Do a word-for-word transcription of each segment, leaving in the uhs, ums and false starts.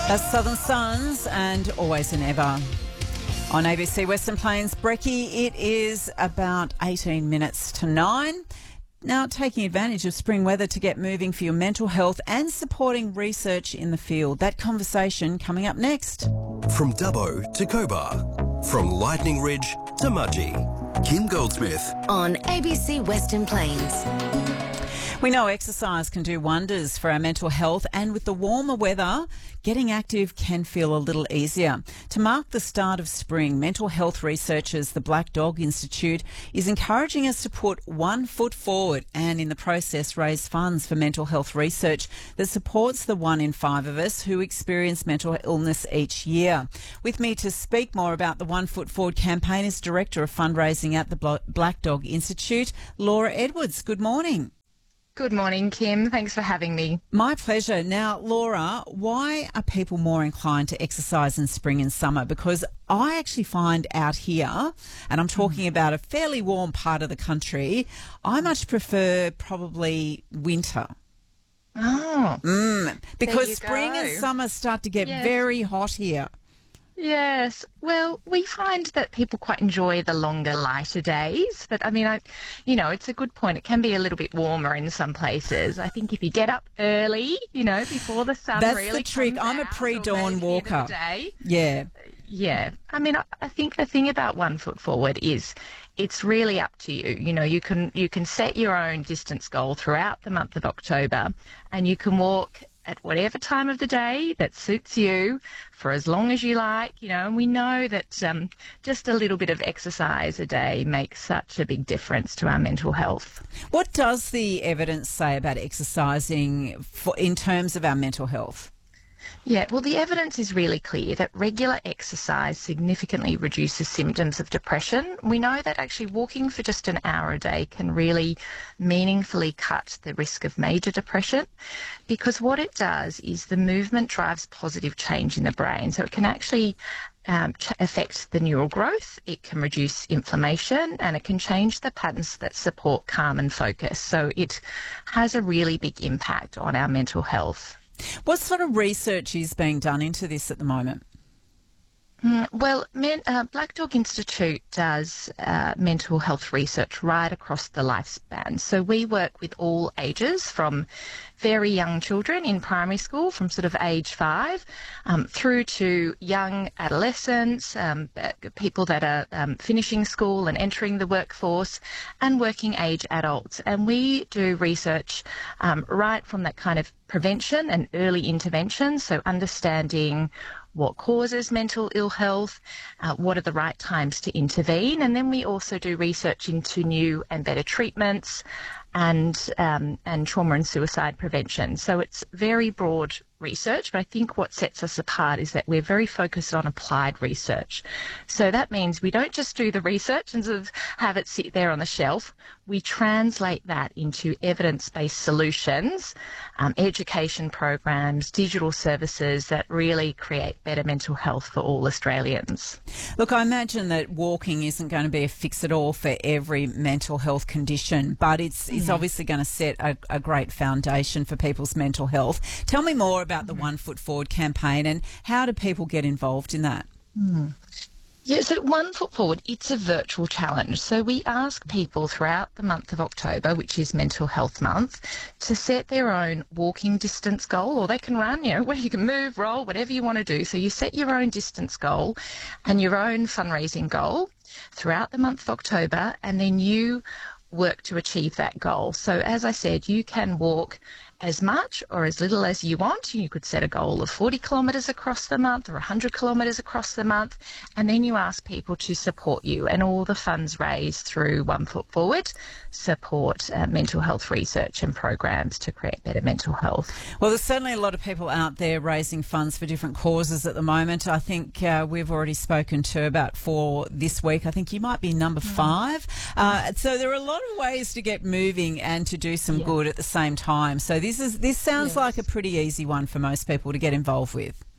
That's Southern Suns and Always and Ever. On A B C Western Plains, Brekkie, it is about eighteen minutes to nine. Now, taking advantage of spring weather to get moving for your mental health and supporting research in the field. That conversation coming up next. From Dubbo to Cobar, from Lightning Ridge to Mudgee. Kim Goldsmith on A B C Western Plains. We know exercise can do wonders for our mental health, and with the warmer weather, getting active can feel a little easier. To mark the start of spring, mental health researchers, the Black Dog Institute, is encouraging us to put one foot forward and in the process raise funds for mental health research that supports the one in five of us who experience mental illness each year. With me to speak more about the One Foot Forward campaign is Director of Fundraising at the Black Dog Institute, Laura Edwards. Good morning. Good morning, Kim. Thanks for having me. My pleasure. Now, Laura, why are people more inclined to exercise in spring and summer? Because I actually find out here, and I'm talking mm. about a fairly warm part of the country, I much prefer probably winter. Oh. Mm, because there you spring go. and summer start to get yes. very hot here. Yes. Well, we find that people quite enjoy the longer, lighter days. But, I mean, I, you know, it's a good point. It can be a little bit warmer in some places. I think if you get up early, you know, before the sun That's really the trick. comes I'm a out, pre-dawn walker. Day, yeah. Yeah. I mean, I, I think the thing about One Foot Forward is it's really up to you. You know, you can you can set your own distance goal throughout the month of October, and you can walk at whatever time of the day that suits you for as long as you like, you know, and we know that um, just a little bit of exercise a day makes such a big difference to our mental health. What does the evidence say about exercising for, in terms of our mental health? Yeah, well, the evidence is really clear that regular exercise significantly reduces symptoms of depression. We know that actually walking for just an hour a day can really meaningfully cut the risk of major depression, because what it does is the movement drives positive change in the brain. So it can actually um, ch- affect the neural growth, it can reduce inflammation, and it can change the patterns that support calm and focus. So it has a really big impact on our mental health. What sort of research is being done into this at the moment? Mm, well, men, uh, Black Dog Institute does uh, mental health research right across the lifespan. So we work with all ages, from very young children in primary school, from sort of age five, um, through to young adolescents, um, people that are um, finishing school and entering the workforce, and working age adults. And we do research um, right from that kind of prevention and early intervention, so understanding what causes mental ill health, uh, what are the right times to intervene, and then we also do research into new and better treatments and um, and trauma and suicide prevention. So it's very broad research, but I think what sets us apart is that we're very focused on applied research. So that means we don't just do the research and sort of have it sit there on the shelf. We translate that into evidence-based solutions, um, education programs, digital services that really create better mental health for all Australians. Look, I imagine that walking isn't going to be a fix-it-all for every mental health condition, but it's, it's Mm. obviously going to set a, a great foundation for people's mental health. Tell me more about the One Foot Forward campaign, and how do people get involved in that? Mm. Yeah, so One Foot Forward, it's a virtual challenge. So we ask people throughout the month of October, which is Mental Health Month, to set their own walking distance goal, or they can run, you know, where you can move, roll, whatever you want to do. So you set your own distance goal and your own fundraising goal throughout the month of October, and then you work to achieve that goal. So as I said, you can walk as much or as little as you want. You could set a goal of forty kilometres across the month or one hundred kilometres across the month, and then you ask people to support you, and all the funds raised through One Foot Forward support uh, mental health research and programs to create better mental health. Well, there's certainly a lot of people out there raising funds for different causes at the moment. I think uh, we've already spoken to about four this week. I think you might be number mm. five. Uh, so there are a lot of ways to get moving and to do some yeah. good at the same time. So this is this sounds yes. like a pretty easy one for most people to get involved with.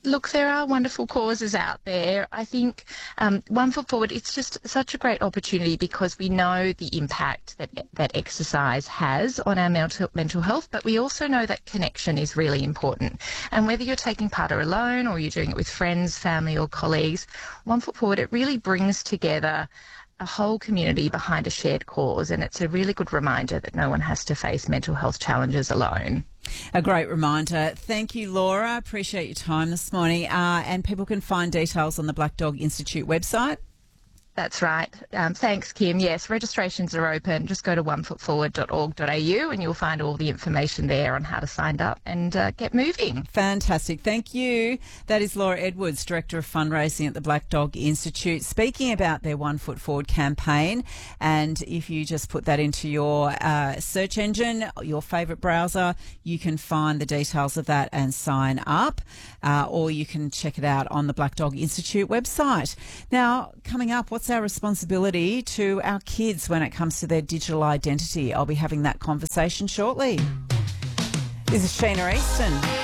Look, there are wonderful causes out there. I think um, One Foot Forward, it's just such a great opportunity because we know the impact that that exercise has on our mental, mental health, but we also know that connection is really important. And whether you're taking part alone or you're doing it with friends, family or colleagues, One Foot Forward, it really brings together a whole community behind a shared cause, and it's a really good reminder that no one has to face mental health challenges alone. A great reminder. Thank you, Laura. Appreciate your time this morning. Uh, and people can find details on the Black Dog Institute website. That's right. Um, thanks, Kim. Yes, registrations are open. Just go to one foot forward dot org dot a u and you'll find all the information there on how to sign up and uh, get moving. Fantastic. Thank you. That is Laura Edwards, Director of Fundraising at the Black Dog Institute, speaking about their One Foot Forward campaign. And if you just put that into your uh, search engine, your favourite browser, you can find the details of that and sign up. Uh, or you can check it out on the Black Dog Institute website. Now, coming up, what's our responsibility to our kids when it comes to their digital identity? I'll be having that conversation shortly. This is Sheena Easton.